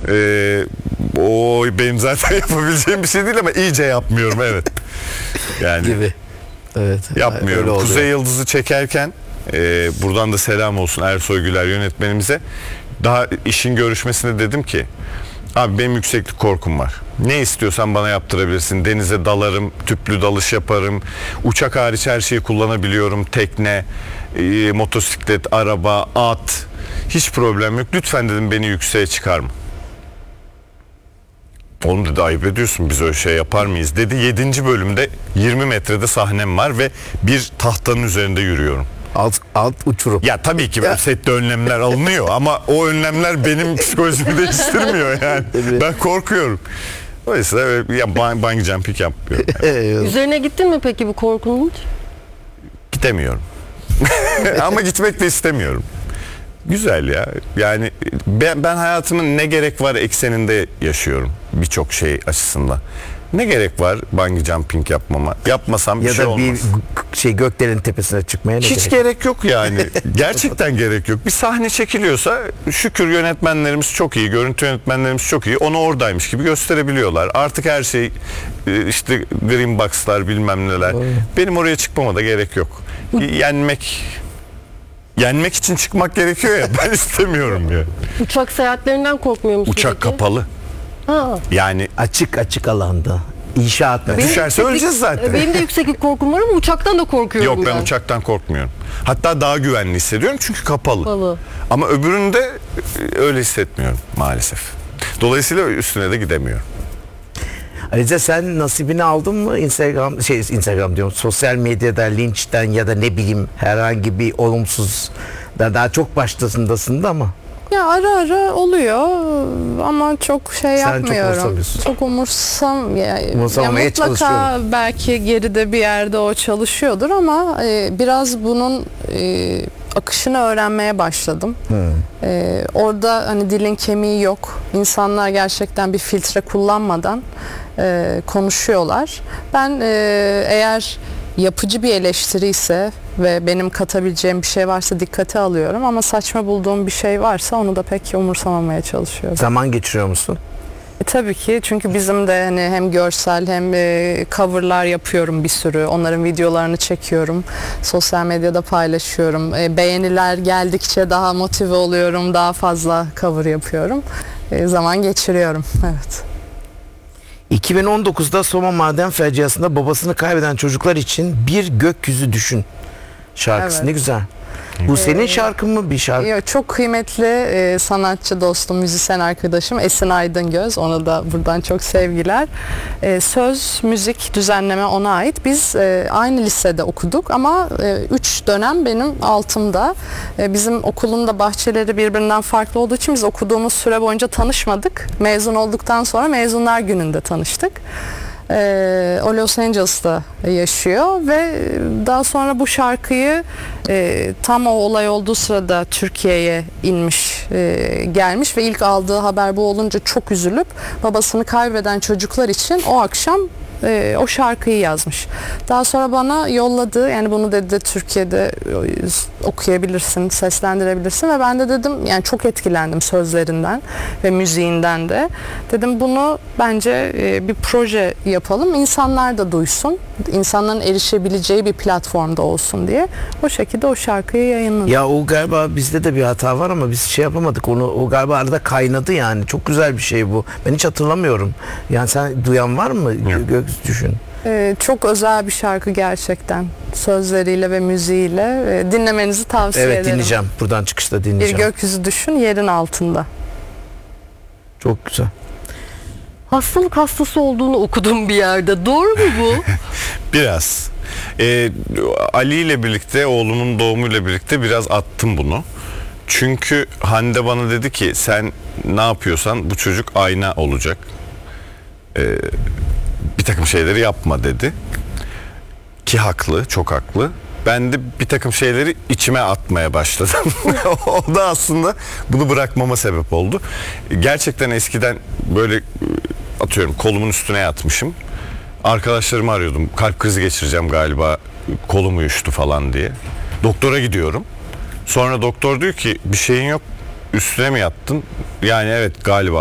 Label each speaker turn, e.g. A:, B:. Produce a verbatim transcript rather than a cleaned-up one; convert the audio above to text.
A: Ee, o benim zaten yapabileceğim bir şey değil ama iyice yapmıyorum, evet. Yani
B: Gibi. Evet.
A: yapmıyorum. Kuzey Yıldızı çekerken e, buradan da selam olsun Ersoy Güler yönetmenimize. Daha işin görüşmesinde dedim ki abi benim yükseklik korkum var. Ne istiyorsan bana yaptırabilirsin. Denize dalarım, tüplü dalış yaparım. Uçak hariç her şeyi kullanabiliyorum. Tekne, e, motosiklet, araba, at. Hiç problem yok. Lütfen dedim beni yükseğe çıkarma. Oğlum dedi ayıp ediyorsun, biz öyle şey yapar mıyız dedi. Yedinci bölümde yirmi metrede sahnem var ve bir tahtanın üzerinde yürüyorum.
B: Alt, alt uçurum.
A: Ya tabii ki ya. Sette önlemler alınıyor ama o önlemler benim psikolojimi değiştirmiyor yani. Ben korkuyorum. Dolayısıyla ya bungee jumping yapmıyorum. Yani.
C: Üzerine gittin mi peki bu korkunun hiç?
A: Gidemiyorum. Ama gitmek de istemiyorum. Güzel ya. Yani ben, ben hayatımın ne gerek var ekseninde yaşıyorum birçok şey açısından. Ne gerek var bungee jumping yapmama? Yapmasam bir
B: ya
A: şey
B: da
A: olmaz.
B: bir şey göklerin tepesine çıkmaya ne
A: Hiç
B: gerek,
A: gerek yok yani. Gerçekten gerek yok. Bir sahne çekiliyorsa şükür yönetmenlerimiz çok iyi, görüntü yönetmenlerimiz çok iyi. Onu oradaymış gibi gösterebiliyorlar. Artık her şey işte green box'lar bilmem neler. Oy. Benim oraya çıkmama da gerek yok. Yenmek yenmek için çıkmak gerekiyor ya, ben istemiyorum ya.
C: Uçak seyahatlerinden korkmuyor musun?
A: Uçak
C: peki?
A: kapalı.
C: Ha.
A: Yani
B: açık açık alanda. İnşaat mı?
A: Düşerse öleceğiz zaten.
C: Benim de yükseklik korkum var ama uçaktan da korkuyorum.
A: Yok ben
C: yani.
A: uçaktan korkmuyorum. Hatta daha güvenli hissediyorum çünkü kapalı. kapalı. Ama öbüründe öyle hissetmiyorum maalesef. Dolayısıyla üstüne de gidemiyorum.
B: Ayrıca sen nasibini aldın mı Instagram şey Instagram diyorum sosyal medyada linçten ya da ne bileyim herhangi bir olumsuz da daha çok baştasındasın da ama.
D: Ya ara ara oluyor ama çok şey
B: Sen
D: yapmıyorum.
B: Çok,
D: çok umursam ya, ya
B: mutlaka
D: belki geride bir yerde o çalışıyordur ama e, biraz bunun e, akışını öğrenmeye başladım. Hmm. E, orada hani dilin kemiği yok. İnsanlar gerçekten bir filtre kullanmadan e, konuşuyorlar. Ben e, eğer yapıcı bir eleştiri ise ve benim katabileceğim bir şey varsa dikkate alıyorum ama saçma bulduğum bir şey varsa onu da pek umursamamaya çalışıyorum.
B: Zaman geçiriyor musun?
D: E, tabii ki çünkü bizim de hani hem görsel hem e, coverlar yapıyorum bir sürü. Onların videolarını çekiyorum. Sosyal medyada paylaşıyorum. E, beğeniler geldikçe daha motive oluyorum. Daha fazla cover yapıyorum. E, zaman geçiriyorum. Evet.
B: iki bin on dokuzda Soma Maden Faciası'nda babasını kaybeden çocuklar için Bir Gökyüzü Düşün şarkısı. Evet. Ne güzel. Bu senin şarkın mı bir şarkı?
D: Yok, çok kıymetli e, sanatçı dostum, müzisyen arkadaşım Esin Aydıngöz. Ona da buradan çok sevgiler. E, söz, müzik, düzenleme ona ait. Biz e, aynı lisede okuduk ama e, üç dönem benim altımda. E, bizim okulun da bahçeleri birbirinden farklı olduğu için biz okuduğumuz süre boyunca tanışmadık. Mezun olduktan sonra mezunlar gününde tanıştık. Ee, o Los Angeles'ta yaşıyor ve daha sonra bu şarkıyı e, tam o olay olduğu sırada Türkiye'ye inmiş, e, gelmiş ve ilk aldığı haber bu olunca çok üzülüp babasını kaybeden çocuklar için o akşam e, o şarkıyı yazmış. Daha sonra bana yolladı, yani bunu dedi Türkiye'de okuyabilirsin, seslendirebilirsin ve ben de dedim yani çok etkilendim sözlerinden ve müziğinden de. Dedim bunu bence e, bir proje yapalım, insanlar da duysun, insanların erişebileceği bir platformda olsun diye. O şekilde o şarkıyı yayınladım.
B: Ya o galiba bizde de bir hata var ama biz şey yapamadık onu, o galiba arada kaynadı yani. Çok güzel bir şey bu. Ben hiç hatırlamıyorum. Yani sen duyan var mı? Gök Düşün.
D: Ee, çok özel bir şarkı gerçekten. Sözleriyle ve müziğiyle. Ee, dinlemenizi tavsiye
B: evet,
D: ederim.
B: Evet dinleyeceğim. Buradan çıkışta dinleyeceğim.
D: Bir gökyüzü düşün, yerin altında.
B: Çok güzel.
C: Hastalık hastası olduğunu okudum bir yerde. Doğru mu bu?
A: Biraz. Ee, Ali ile birlikte, oğlumun doğumuyla birlikte biraz attım bunu. Çünkü Hande bana dedi ki sen ne yapıyorsan bu çocuk ayna olacak. Ee, bir takım şeyleri yapma dedi. Ki haklı, çok haklı. Ben de bir takım şeyleri içime atmaya başladım. O da aslında bunu bırakmama sebep oldu. Gerçekten eskiden böyle atıyorum kolumun üstüne yatmışım. Arkadaşlarımı arıyordum. Kalp krizi geçireceğim galiba, kolum uyuştu falan diye. Doktora gidiyorum. Sonra doktor diyor ki bir şeyin yok, üstüne mi yattın? Yani evet galiba